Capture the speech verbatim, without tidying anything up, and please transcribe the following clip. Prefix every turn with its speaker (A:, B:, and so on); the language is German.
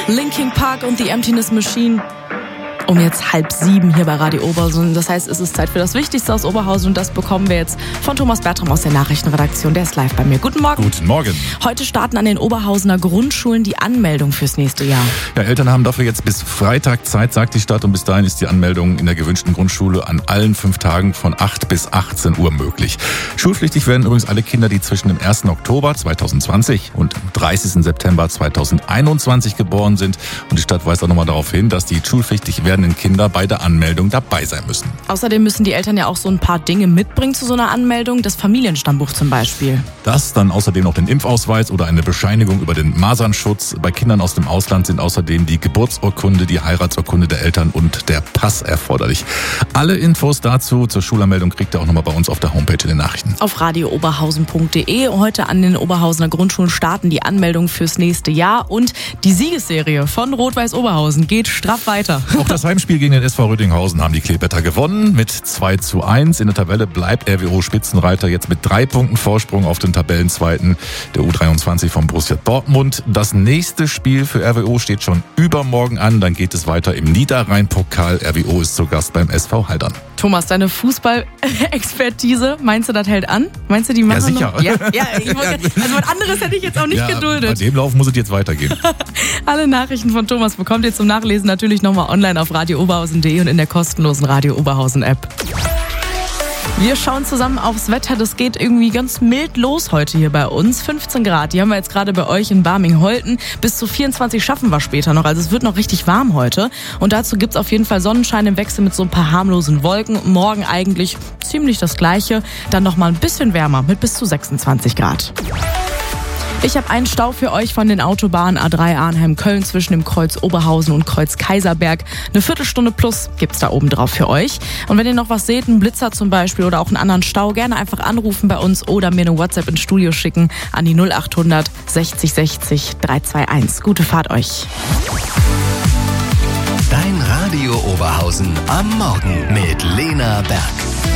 A: Linkin Park und The Emptiness Machine. Um jetzt halb sieben hier bei Radio Oberhausen. Das heißt, es ist Zeit für das Wichtigste aus Oberhausen und das bekommen wir jetzt von Thomas Bertram aus der Nachrichtenredaktion. Der ist live bei mir. Guten Morgen.
B: Guten Morgen.
A: Heute starten an den Oberhausener Grundschulen die Anmeldung fürs nächste Jahr.
B: Ja, Eltern haben dafür jetzt bis Freitag Zeit, sagt die Stadt. Und bis dahin ist die Anmeldung in der gewünschten Grundschule an allen fünf Tagen von acht bis achtzehn Uhr möglich. Schulpflichtig werden übrigens alle Kinder, die zwischen dem ersten Oktober zweitausendzwanzig und dem dreißigsten September zweitausendeinundzwanzig geboren sind. Und die Stadt weist auch nochmal darauf hin, dass die schulpflichtig werdenden Kinder bei der Anmeldung dabei sein müssen.
A: Außerdem müssen die Eltern ja auch so ein paar Dinge mitbringen zu so einer Anmeldung. Das Familienstammbuch zum Beispiel.
B: Das, dann außerdem noch den Impfausweis oder eine Bescheinigung über den Masernschutz. Bei Kindern aus dem Ausland sind außerdem die Geburtsurkunde, die Heiratsurkunde der Eltern und der Pass erforderlich. Alle Infos dazu zur Schulanmeldung kriegt ihr auch nochmal bei uns auf der Homepage in den Nachrichten.
A: Auf radio oberhausen punkt de. Heute an den Oberhausener Grundschulen starten die Anmeldungen fürs nächste Jahr und die Siegesserie von Rot-Weiß Oberhausen geht straff weiter.
B: Auch das Heimspiel gegen den S V Rödinghausen haben die Kleeblätter gewonnen mit zwei zu eins. In der Tabelle bleibt R W O Spitzenreiter jetzt mit drei Punkten Vorsprung auf den Tabellenzweiten der U dreiundzwanzig von Borussia Dortmund. Das nächste Spiel für R W O steht schon übermorgen an. Dann geht es weiter im Niederrhein-Pokal. R W O ist zu Gast beim S V Haldern.
A: Thomas, deine Fußball-Expertise, meinst du, das hält an? Meinst du, die machen
B: ja, sicher.
A: noch? Ja, ja, ich wollte, also was anderes hätte ich jetzt auch nicht
B: ja,
A: geduldet.
B: Bei dem Lauf muss es jetzt weitergehen.
A: Alle Nachrichten von Thomas bekommt ihr zum Nachlesen natürlich nochmal online auf radio oberhausen punkt de und in der kostenlosen Radio Oberhausen App. Wir schauen zusammen aufs Wetter. Das geht irgendwie ganz mild los heute hier bei uns. fünfzehn Grad, die haben wir jetzt gerade bei euch in Barming-Holten. Bis zu vierundzwanzig schaffen wir später noch. Also es wird noch richtig warm heute. Und dazu gibt's auf jeden Fall Sonnenschein im Wechsel mit so ein paar harmlosen Wolken. Morgen eigentlich ziemlich das Gleiche. Dann noch mal ein bisschen wärmer mit bis zu sechsundzwanzig Grad. Ich habe einen Stau für euch von den Autobahnen A drei Arnhem-Köln zwischen dem Kreuz Oberhausen und Kreuz Kaiserberg. Eine Viertelstunde plus gibt's da oben drauf für euch. Und wenn ihr noch was seht, einen Blitzer zum Beispiel oder auch einen anderen Stau, gerne einfach anrufen bei uns oder mir eine WhatsApp ins Studio schicken an die null acht hundert sechzig sechzig dreihundertzweiundzwanzig. Gute Fahrt euch.
C: Dein Radio Oberhausen am Morgen mit Lena Berg.